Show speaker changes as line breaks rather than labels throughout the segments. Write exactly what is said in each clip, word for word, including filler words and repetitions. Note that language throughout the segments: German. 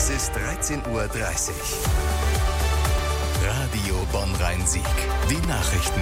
Es ist dreizehn Uhr dreißig. Radio Bonn-Rhein-Sieg. Die Nachrichten.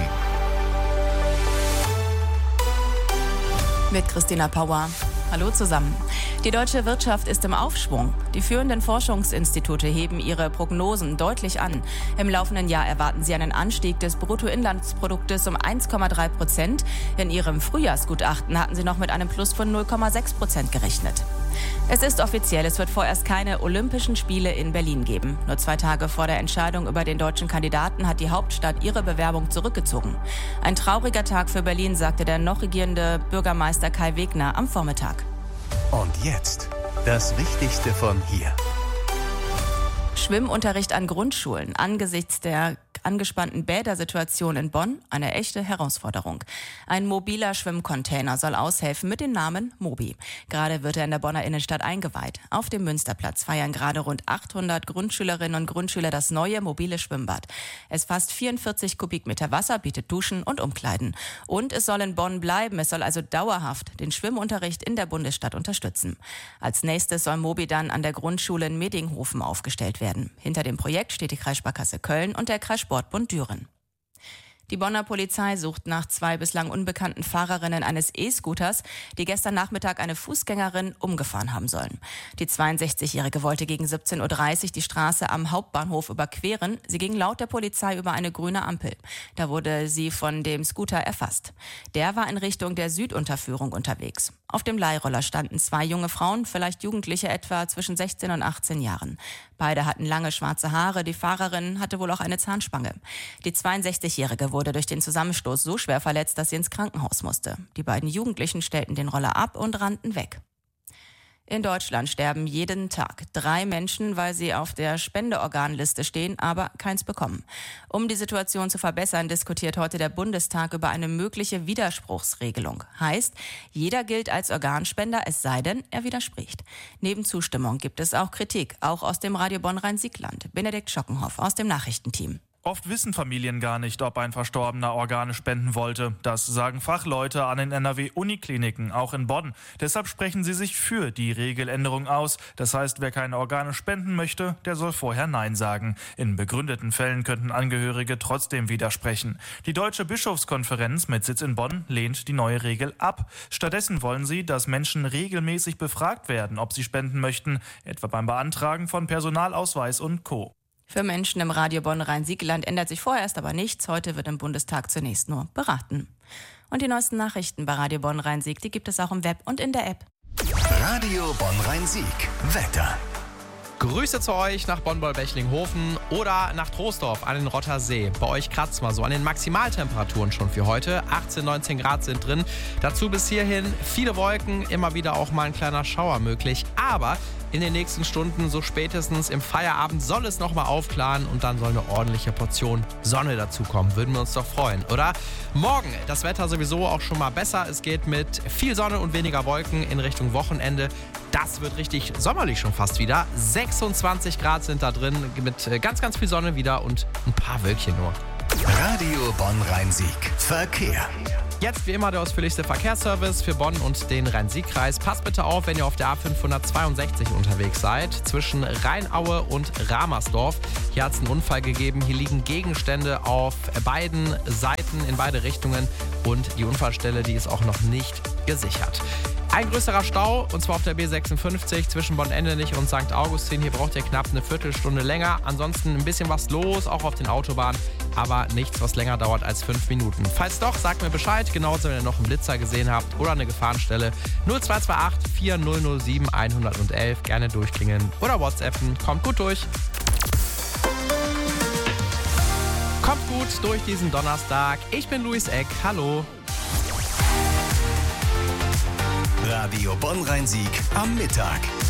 Mit Christina Pauer. Hallo zusammen. Die deutsche Wirtschaft ist im Aufschwung. Die führenden Forschungsinstitute heben ihre Prognosen deutlich an. Im laufenden Jahr erwarten sie einen Anstieg des Bruttoinlandsproduktes um eins Komma drei Prozent. In ihrem Frühjahrsgutachten hatten sie noch mit einem Plus von null Komma sechs Prozent gerechnet. Es ist offiziell, es wird vorerst keine Olympischen Spiele in Berlin geben. Nur zwei Tage vor der Entscheidung über den deutschen Kandidaten hat die Hauptstadt ihre Bewerbung zurückgezogen. Ein trauriger Tag für Berlin, sagte der noch regierende Bürgermeister Kai Wegner am Vormittag.
Und jetzt das Wichtigste von hier.
Schwimmunterricht an Grundschulen angesichts der angespannten Bädersituation in Bonn eine echte Herausforderung. Ein mobiler Schwimmcontainer soll aushelfen mit dem Namen Mobi. Gerade wird er in der Bonner Innenstadt eingeweiht. Auf dem Münsterplatz feiern gerade rund achthundert Grundschülerinnen und Grundschüler das neue mobile Schwimmbad. Es fasst vierundvierzig Kubikmeter Wasser, bietet Duschen und Umkleiden. Und es soll in Bonn bleiben. Es soll also dauerhaft den Schwimmunterricht in der Bundesstadt unterstützen. Als nächstes soll Mobi dann an der Grundschule in Medinghofen aufgestellt werden. Hinter dem Projekt steht die Kreissparkasse Köln und der Kreissportbund Düren. Die Bonner Polizei sucht nach zwei bislang unbekannten Fahrerinnen eines E-Scooters, die gestern Nachmittag eine Fußgängerin umgefahren haben sollen. Die zweiundsechzigjährige wollte gegen siebzehn Uhr dreißig die Straße am Hauptbahnhof überqueren. Sie ging laut der Polizei über eine grüne Ampel. Da wurde sie von dem Scooter erfasst. Der war in Richtung der Südunterführung unterwegs. Auf dem Leihroller standen zwei junge Frauen, vielleicht Jugendliche etwa zwischen sechzehn und achtzehn Jahren. Beide hatten lange schwarze Haare, die Fahrerin hatte wohl auch eine Zahnspange. Die zweiundsechzigjährige wurde durch den Zusammenstoß so schwer verletzt, dass sie ins Krankenhaus musste. Die beiden Jugendlichen stellten den Roller ab und rannten weg. In Deutschland sterben jeden Tag drei Menschen, weil sie auf der Spendeorganliste stehen, aber keins bekommen. Um die Situation zu verbessern, diskutiert heute der Bundestag über eine mögliche Widerspruchsregelung. Heißt, jeder gilt als Organspender, es sei denn, er widerspricht. Neben Zustimmung gibt es auch Kritik, auch aus dem Radio Bonn-Rhein-Sieg-Land. Benedikt Schockenhoff aus dem Nachrichtenteam.
Oft wissen Familien gar nicht, ob ein Verstorbener Organe spenden wollte. Das sagen Fachleute an den N R W-Unikliniken, auch in Bonn. Deshalb sprechen sie sich für die Regeländerung aus. Das heißt, wer keine Organe spenden möchte, der soll vorher Nein sagen. In begründeten Fällen könnten Angehörige trotzdem widersprechen. Die Deutsche Bischofskonferenz mit Sitz in Bonn lehnt die neue Regel ab. Stattdessen wollen sie, dass Menschen regelmäßig befragt werden, ob sie spenden möchten, etwa beim Beantragen von Personalausweis und Co.
Für Menschen im Radio Bonn-Rhein-Sieg-Land ändert sich vorerst aber nichts. Heute wird im Bundestag zunächst nur beraten. Und die neuesten Nachrichten bei Radio Bonn-Rhein-Sieg, die gibt es auch im Web und in der App.
Radio Bonn-Rhein-Sieg. Wetter.
Grüße zu euch nach Bonn-Boll-Bechlinghofen oder nach Troisdorf an den Rotter See. Bei euch kratzt mal so an den Maximaltemperaturen schon für heute. achtzehn, neunzehn Grad sind drin. Dazu bis hierhin viele Wolken, immer wieder auch mal ein kleiner Schauer möglich. Aber in den nächsten Stunden, so spätestens im Feierabend, soll es nochmal aufklaren und dann soll eine ordentliche Portion Sonne dazukommen. Würden wir uns doch freuen, oder? Morgen das Wetter sowieso auch schon mal besser. Es geht mit viel Sonne und weniger Wolken in Richtung Wochenende. Das wird richtig sommerlich schon fast wieder. sechsundzwanzig Grad sind da drin mit ganz, ganz viel Sonne wieder und ein paar Wölkchen nur.
Radio Bonn-Rhein-Sieg. Verkehr.
Jetzt wie immer der ausführlichste Verkehrsservice für Bonn und den Rhein-Sieg-Kreis. Passt bitte auf, wenn ihr auf der A fünfhundertzweiundsechzig unterwegs seid, zwischen Rheinaue und Ramersdorf. Hier hat es einen Unfall gegeben. Hier liegen Gegenstände auf beiden Seiten, in beide Richtungen. Und die Unfallstelle, die ist auch noch nicht gesichert. Ein größerer Stau, und zwar auf der B sechsundfünfzig zwischen Bonn-Endenich und Sankt Augustin. Hier braucht ihr knapp eine Viertelstunde länger. Ansonsten ein bisschen was los, auch auf den Autobahnen, aber nichts, was länger dauert als fünf Minuten. Falls doch, sagt mir Bescheid, genauso wenn ihr noch einen Blitzer gesehen habt oder eine Gefahrenstelle. null zwei zwei acht, vier null null sieben, eins eins eins, gerne durchklingen oder WhatsAppen. Kommt gut durch. Kommt gut durch diesen Donnerstag. Ich bin Luis Eck. Hallo.
Radio Bonn-Rhein-Sieg am Mittag.